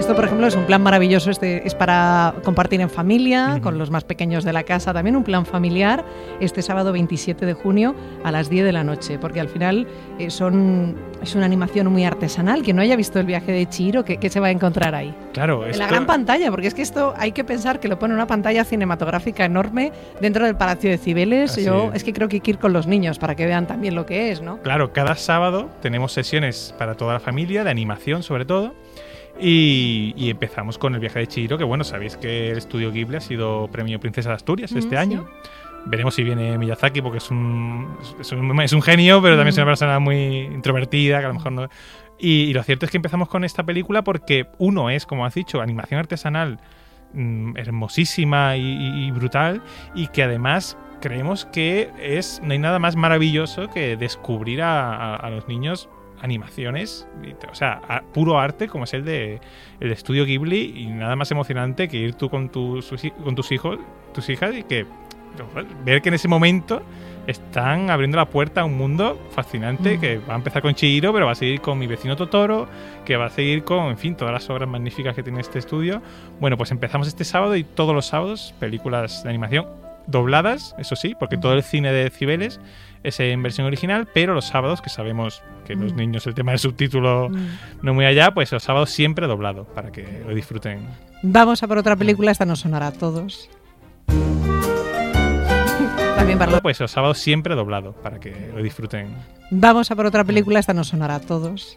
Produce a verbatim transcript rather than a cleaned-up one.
Esto, por ejemplo, es un plan maravilloso. Este es para compartir en familia, Uh-huh. con los más pequeños de la casa. También un plan familiar este sábado veintisiete de junio a las diez de la noche, porque al final eh, son, es una animación muy artesanal. Quien no haya visto el viaje de Chihiro, ¿qué, qué se va a encontrar ahí? Claro, En esto... la gran pantalla, porque es que esto hay que pensar que lo pone una pantalla cinematográfica enorme dentro del Palacio de Cibeles. Así Yo es. es que creo que hay que ir con los niños para que vean también lo que es, ¿no? Claro, cada sábado tenemos sesiones para toda la familia, de animación sobre todo. Y, y empezamos con el viaje de Chihiro, que bueno, sabéis que el estudio Ghibli ha sido premio Princesa de Asturias Mm, este sí. año. Veremos si viene Miyazaki, porque es un, es un, es un genio, pero también es una persona muy introvertida, que a lo mejor no... Y, y lo cierto es que empezamos con esta película porque uno es, como has dicho, animación artesanal mm, hermosísima y, y- y brutal, y que además creemos que es no hay nada más maravilloso que descubrir a, a- a los niños animaciones, o sea, a- puro arte como es el de el de Estudio Ghibli, y nada más emocionante que ir tú con tus con tus hijos, tus hijas, y que ver que en ese momento están abriendo la puerta a un mundo fascinante, Mm. que va a empezar con Chihiro, pero va a seguir con Mi vecino Totoro, que va a seguir con, en fin, todas las obras magníficas que tiene este estudio. Bueno, pues empezamos este sábado, y todos los sábados películas de animación dobladas, eso sí, porque todo el cine de Cibeles es en versión original, pero los sábados, que sabemos que los Mm. niños el tema del subtítulo Mm. no muy allá, pues los sábados siempre doblado, para que lo disfruten. Vamos a por otra película, esta nos sonará a todos. También para Pues los sábados siempre doblado, para que lo disfruten. Vamos a por otra película, esta nos sonará a todos.